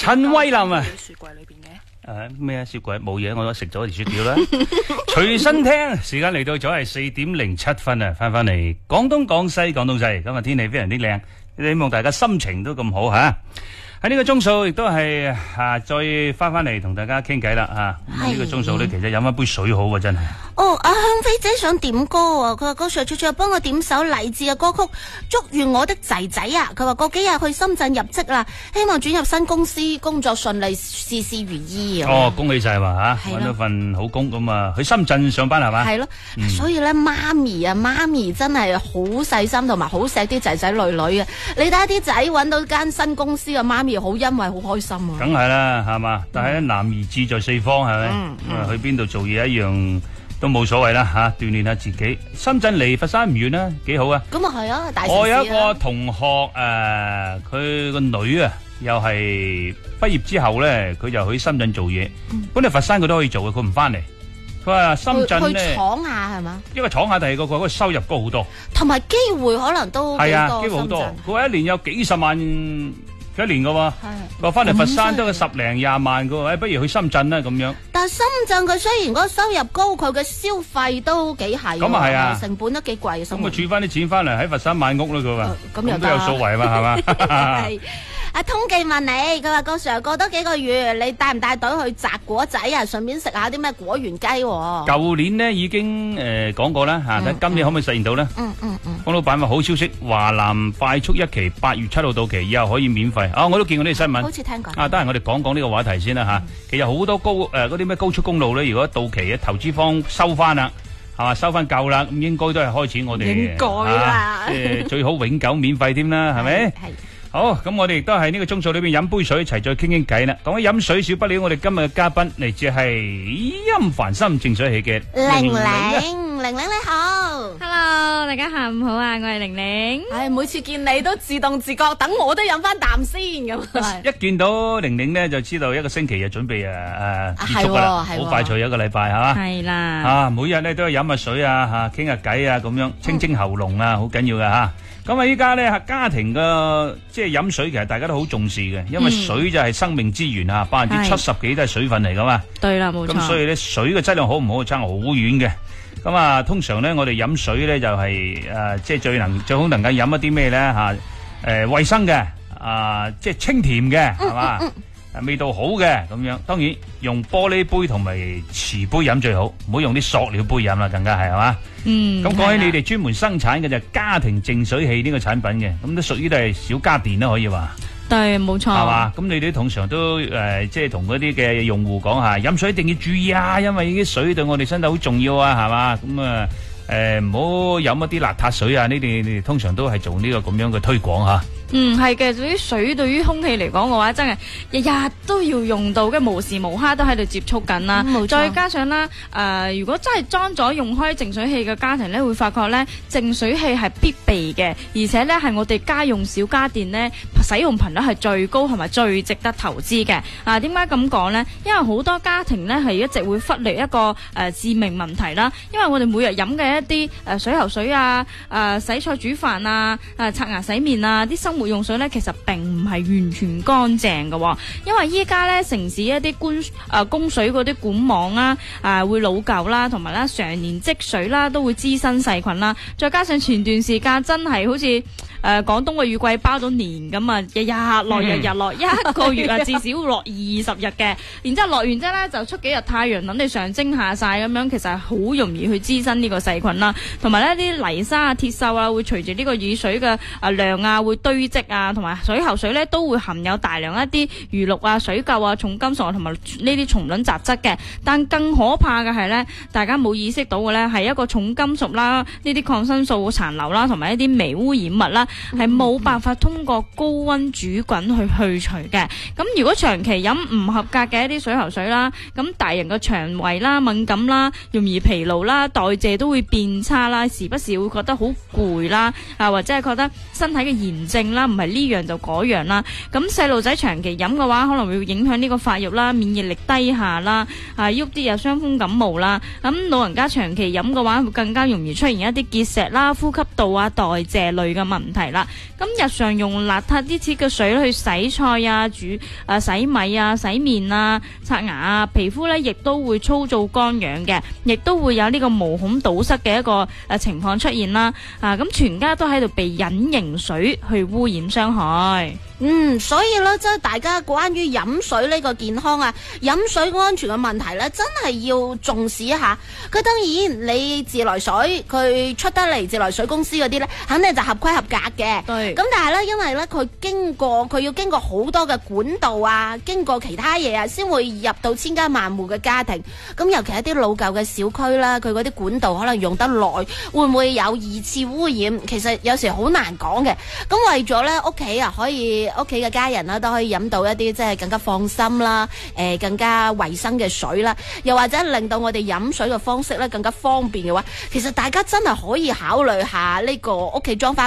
陳慧琳啊， 雪櫃裏邊嘅。 咩啊？雪櫃冇嘢，我都食咗條雪條啦。隨身聽，時間嚟到咗係4:07啊，翻嚟廣東廣西廣東西，今日天氣非常之靚，希望大家心情都咁好吓。喺呢個鐘數亦都係再翻嚟同大家傾偈啦吓。呢個鐘數咧，其實飲一杯水好啊，真係。 哦，阿香飛姐想點歌啊！佢話個 Sir 卓幫我點首勵志嘅歌曲《祝願我的仔仔》啊！佢話過幾日去深圳入職啦，希望轉入新公司，工作順利，事事如意啊！ 哦，恭喜晒嘛吓，揾到份好工咁啊，去深圳上班係嘛？係咯， 所以咧媽咪真係好細心同埋好錫啲仔仔女女啊！你睇下啲仔揾到間新公司嘅媽咪好欣慰，好開心啊！ 梗係啦，係嘛？但係男兒志在四方，係咪？去邊度做嘢一樣都冇所謂啦吓，鍛煉下自己。深圳離佛山唔遠啦，幾好啊！ 咁啊係啊，大城市啊！ 我有一個同學佢個女啊，又係畢業之後咧，佢就去深圳做嘢。本嚟佛山佢都可以做嘅，佢唔翻嚟。佢話深圳咧， 去闖下係嘛？ 因為闖下第二個佢嗰個收入高好多， 同埋機會可能都係啊，機會好多。佢話一年有幾十萬。一年噶喎，話翻嚟佛山都有10零20萬噶，不如去深圳啦咁樣。 但係深圳佢雖然嗰個收入高，佢嘅消費都幾係，咁啊係啊，成本都幾貴。咁佢儲翻啲錢翻嚟喺佛山買屋啦，佢話咁都有數為嘛，係嘛？ 阿通記問你，佢話個 Sir 過多幾個月，你帶唔帶隊去摘果仔啊？順便食下啲咩果園雞？ 舊年呢已經講過啦吓，睇今年可唔可以實現到呢？方老闆話好消息，華南快速1期8月7號到期，以後可以免費。我都見過呢個新聞， 好似聽過。 得閒我哋講呢個話題先啦吓。其實好多嗰啲咩高速公路咧，如果到期嘅投資方收翻啦，係嘛，收翻夠啦，咁應該都係開始我哋應該啦， 最好永久免費添啦，係咪？係。好，咁我哋亦都係呢個鐘數裏邊飲杯水，一齊再傾傾偈啦。講起飲水，少不了我哋今日嘅嘉賓嚟自係音凡心淨水器嘅玲玲你好 ，Hello， 大家下午好啊，我係玲玲。 每次見你都自動自覺，等我都飲翻啖先咁。 一見到玲玲咧，就知道一個星期就準備結束噶啦，好快脆一個禮拜係嘛？係啦，每日咧都要飲下水啊，傾下偈啊，咁樣清清喉嚨啊，好緊要噶吓。咁啊，依家咧家庭嘅即係飲水，其實大家都好重視嘅，因為水就係生命之源啊，70%幾都係水分嚟噶嘛。 對啦，冇錯。咁所以咧，水嘅質量好唔好，差好遠嘅。咁啊，通常咧，我哋飲水咧就係即係最好能夠飲一啲咩咧吓？衛生嘅即係清甜嘅，係嘛？味道好嘅咁樣，當然用玻璃杯同埋瓷杯飲最好，唔好用啲塑料杯飲啦，更加係嘛。咁講起你哋專門生產嘅就係家庭淨水器呢個產品嘅，咁都屬於都係小家電啦，可以話。 對，冇錯。係嘛？ 咁你哋通常都即係同嗰啲嘅用戶講下，飲水一定要注意啊，因為呢啲水對我哋身體好重要啊，係嘛？咁唔好飲一啲邋遢水啊！你哋通常都係做呢個咁樣嘅推廣吓。 係嘅，對於水對於空氣嚟講嘅話，真係日日都要用到嘅，無時無刻都喺度接觸緊啦。再加上啦，如果真係裝咗用開淨水器嘅家庭咧，會發覺咧淨水器係必備嘅，而且咧係我哋家用小家電咧使用頻率係最高同埋最值得投資嘅。點解咁講呢？因為好多家庭咧係一直會忽略一個致命問題啦。因為我哋每日飲嘅一啲水喉水啊、洗菜煮飯啊、刷牙洗面啊啲生活用水咧，其實並唔係完全乾淨嘅，因為依家咧城市一啲供水嗰啲管網啦，會老舊啦，同埋咧常年積水啦，都會滋生細菌啦。再加上前段時間真係好似廣東嘅雨季包咗年咁啊，日日落，一個月啊至少落20日嘅，然之後落完之後咧就出幾日太陽，等你上蒸下晒咁樣，其實係好容易去滋生呢個細菌啦。同埋呢啲泥沙啊、鐵鏽啊，會隨住呢個雨水嘅量啊會堆積啊，同埋水喉水咧都會含有大量一啲餘氯啊、水垢啊、重金屬啊同埋呢啲蟲卵雜質嘅。但更可怕嘅係咧，大家冇意識到嘅咧係一個重金屬啦、呢啲抗生素殘留啦，同埋一啲微污染物啦，係冇辦法通過高溫煮滾去除嘅。咁如果長期飲唔合格嘅一啲水喉水啦，咁大人嘅腸胃啦、敏感啦、容易疲勞啦、代謝都會變差啦，時不時會覺得好攰啦，或者係覺得身體嘅炎症啦。 啦，唔係呢樣就嗰樣啦。咁細路仔長期飲嘅話，可能會影響呢個發育啦、免疫力低下啦，喐啲又傷風感冒啦。咁老人家長期飲嘅話，會更加容易出現一啲結石啦、呼吸道啊、代謝類嘅問題啦。咁日常用邋遢啲切嘅水去洗菜啊、洗米啊、洗面啊、刷牙啊，皮膚呢亦都會粗糙乾癢嘅，亦都會有呢個毛孔堵塞嘅一個情況出現啦。咁全家都喺度被隱形水去污染傷害。 所以咧，即係大家關於飲水呢個健康啊、飲水安全嘅問題咧，真係要重視一下。佢當然你自來水佢出得嚟，自來水公司嗰啲咧，肯定就合規合格嘅。 對。 咁但係咧，因為咧佢要經過好多嘅管道啊，經過其他嘢啊，先會入到千家萬戶嘅家庭。咁尤其一啲老舊嘅小區啦，佢嗰啲管道可能用得耐，會唔會有二次污染？其實有時好難講嘅。咁為咗咧屋企啊，可以屋企嘅家人啦都可以飲到一啲即係更加放心啦，更加衛生嘅水啦，又或者令到我哋飲水嘅方式咧更加方便嘅話，其實大家真係可以考慮下呢個屋企裝翻